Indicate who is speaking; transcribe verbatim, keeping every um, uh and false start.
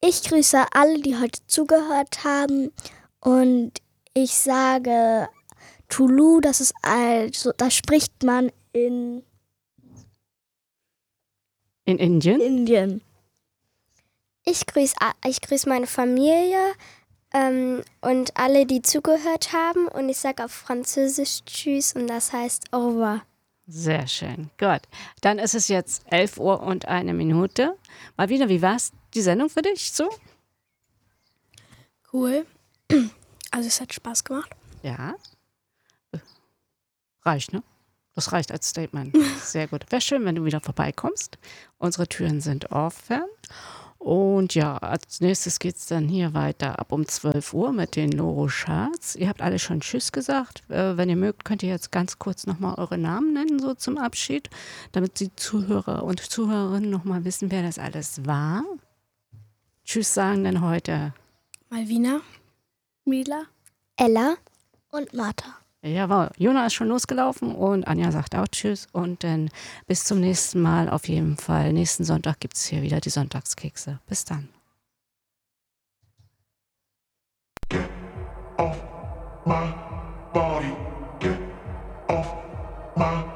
Speaker 1: Ich grüße alle, die heute zugehört haben. Und ich sage Tulu, das ist also, da spricht man in
Speaker 2: In Indien?
Speaker 1: Indien.
Speaker 3: Ich grüße ich grüß meine Familie ähm, und alle, die zugehört haben. Und ich sage auf Französisch Tschüss und das heißt Au revoir.
Speaker 2: Sehr schön. Gut. Dann ist es jetzt elf Uhr und eine Minute. Mal wieder, wie war's die Sendung für dich so?
Speaker 4: Cool. Also es hat Spaß gemacht.
Speaker 2: Ja. Reicht, ne? Das reicht als Statement. Sehr gut. Wäre schön, wenn du wieder vorbeikommst. Unsere Türen sind offen. Und ja, als nächstes geht es dann hier weiter ab um zwölf Uhr mit den Loro-Charts. Ihr habt alle schon Tschüss gesagt. Äh, wenn ihr mögt, könnt ihr jetzt ganz kurz nochmal eure Namen nennen, so zum Abschied, damit die Zuhörer und Zuhörerinnen nochmal wissen, wer das alles war. Tschüss sagen denn heute
Speaker 4: Malvina.
Speaker 1: Mila
Speaker 3: Ella.
Speaker 1: und Martha.
Speaker 2: Jawohl, Jona ist schon losgelaufen und Anja sagt auch Tschüss und dann bis zum nächsten Mal auf jeden Fall. Nächsten Sonntag gibt es hier wieder die Sonntagskekse. Bis dann.
Speaker 5: Get off my body. Get off my